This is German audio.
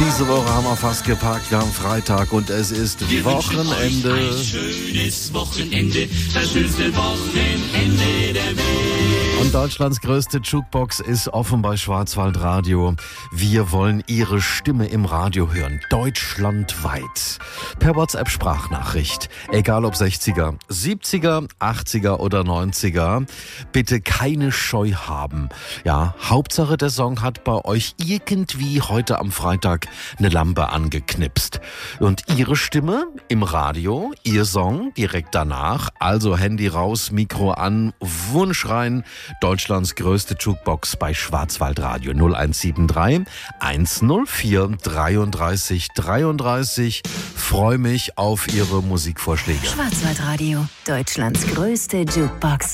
Diese Woche haben wir fast geparkt, wir haben Freitag und es ist Wochenende. Ein schönes Wochenende, das schönste Wochenende der Welt. Und Deutschlands größte Jukebox ist offen bei Schwarzwaldradio. Wir wollen Ihre Stimme im Radio hören, deutschlandweit. Per WhatsApp-Sprachnachricht, egal ob 60er, 70er, 80er oder 90er, bitte keine Scheu haben. Ja, Hauptsache der Song hat bei euch irgendwie heute am Freitag eine Lampe angeknipst. Und Ihre Stimme im Radio, Ihr Song direkt danach, also Handy raus, Mikro an, Wunsch rein, Deutschlands größte Jukebox bei Schwarzwaldradio 0173 104 33 33. Freue mich auf Ihre Musikvorschläge. Schwarzwaldradio, Deutschlands größte Jukebox.